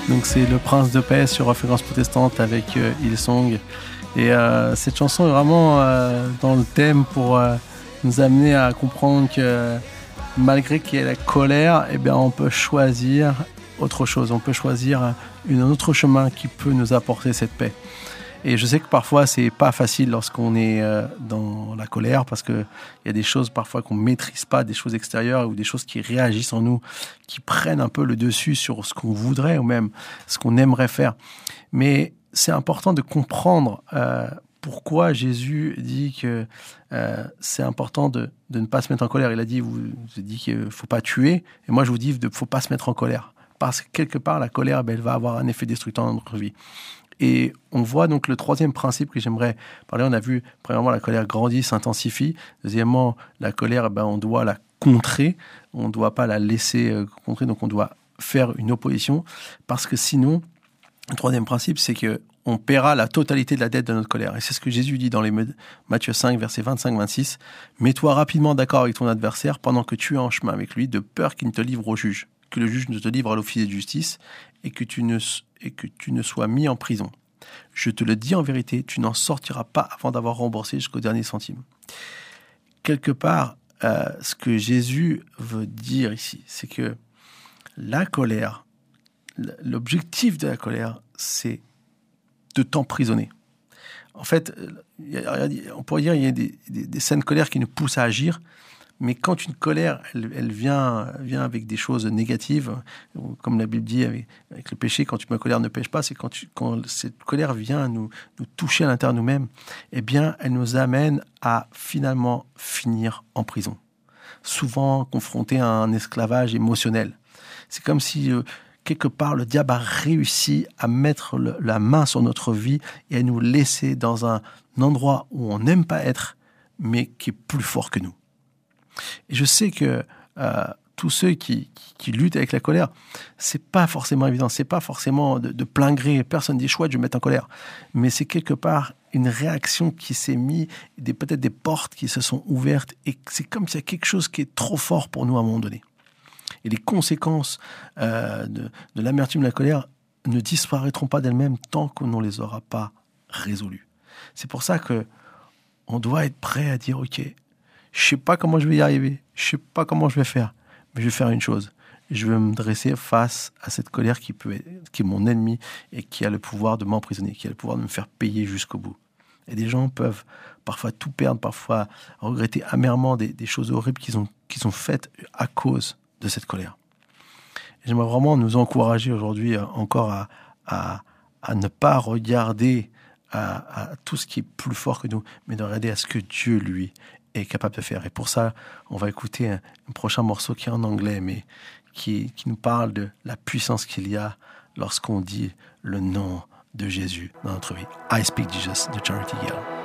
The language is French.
Donc c'est Le Prince de Paix sur Fréquence Protestante avec Hillsong. Et cette chanson est vraiment dans le thème pour nous amener à comprendre que malgré qu'il y ait la colère, eh bien, on peut choisir autre chose. On peut choisir un autre chemin qui peut nous apporter cette paix. Et je sais que parfois, c'est pas facile lorsqu'on est dans la colère parce qu'il y a des choses parfois qu'on maîtrise pas, des choses extérieures ou des choses qui réagissent en nous, qui prennent un peu le dessus sur ce qu'on voudrait ou même ce qu'on aimerait faire. Mais c'est important de comprendre pourquoi Jésus dit que c'est important de ne pas se mettre en colère. Il a dit, vous dit qu'il ne faut pas tuer. Et moi, je vous dis, il ne faut pas se mettre en colère. Parce que quelque part, la colère, elle va avoir un effet destructeur dans notre vie. Et on voit donc le troisième principe que j'aimerais parler. On a vu, premièrement, la colère grandit, s'intensifie. Deuxièmement, la colère, on doit la contrer. On ne doit pas la laisser contrer. Donc, on doit faire une opposition. Parce que sinon, le troisième principe, c'est que on paiera la totalité de la dette de notre colère. Et c'est ce que Jésus dit dans les Matthieu 5, versets 25-26. « Mets-toi rapidement d'accord avec ton adversaire pendant que tu es en chemin avec lui, de peur qu'il ne te livre au juge, que le juge ne te livre à l'officier de justice et que tu ne sois mis en prison. Je te le dis en vérité, tu n'en sortiras pas avant d'avoir remboursé jusqu'au dernier centime. » Quelque part, ce que Jésus veut dire ici, c'est que la colère, l'objectif de la colère, c'est de t'emprisonner. En fait, on pourrait dire qu'il y a des scènes de colère qui nous poussent à agir, mais quand une colère, elle vient avec des choses négatives, comme la Bible dit avec le péché, quand tu me colère ne pêche pas, c'est quand cette colère vient nous toucher à l'intérieur de nous-mêmes, eh bien, elle nous amène à finalement finir en prison. Souvent confrontés à un esclavage émotionnel. C'est comme si quelque part, le diable a réussi à mettre la main sur notre vie et à nous laisser dans un endroit où on n'aime pas être, mais qui est plus fort que nous. Et je sais que tous ceux qui luttent avec la colère, c'est pas forcément évident, c'est pas forcément de plein gré. Personne dit chouette, je vais me mettre en colère, mais c'est quelque part une réaction qui s'est mise, peut-être des portes qui se sont ouvertes, et c'est comme s'il y a quelque chose qui est trop fort pour nous à un moment donné. Et les conséquences de l'amertume, de la colère ne disparaîtront pas d'elles-mêmes tant qu'on ne les aura pas résolues. C'est pour ça qu'on doit être prêt à dire, OK, je ne sais pas comment je vais y arriver, je ne sais pas comment je vais faire, mais je vais faire une chose. Je vais me dresser face à cette colère qui est mon ennemi et qui a le pouvoir de m'emprisonner, qui a le pouvoir de me faire payer jusqu'au bout. Et des gens peuvent parfois tout perdre, parfois regretter amèrement des choses horribles qu'ils ont faites à cause de cette colère. Et j'aimerais vraiment nous encourager aujourd'hui encore à ne pas regarder à tout ce qui est plus fort que nous, mais de regarder à ce que Dieu, lui, est capable de faire. Et pour ça, on va écouter un prochain morceau qui est en anglais, mais qui nous parle de la puissance qu'il y a lorsqu'on dit le nom de Jésus dans notre vie. I Speak Jesus de Charity Gale.